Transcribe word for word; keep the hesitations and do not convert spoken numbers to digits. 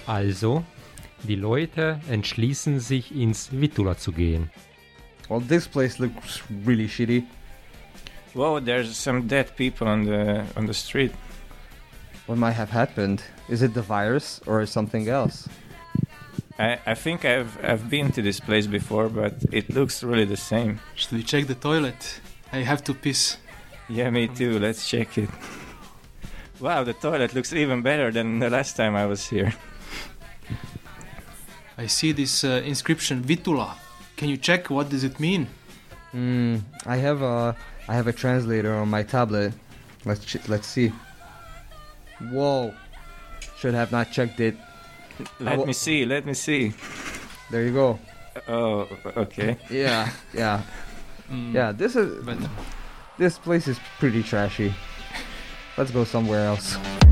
Also, die Leute entschließen sich, ins Vitula zu gehen. Well, this place looks really shitty. Whoa, there's some dead people on the on the street. What might have happened? Is it the virus or something else? I, I think I've I've been to this place before, but it looks really the same. Should we check the toilet? I have to piss. Yeah, me too. Let's check it. Wow, the toilet looks even better than the last time I was here. I see this uh, inscription Vitula. Can you check what does it mean? Hmm. I have a I have a translator on my tablet. Let's ch- let's see. Whoa. Should have not checked it. Let Well- me see. Let me see. There you go. Oh, okay. Yeah. Yeah. Mm, Yeah. This is Better. this place is pretty trashy. Let's go somewhere else.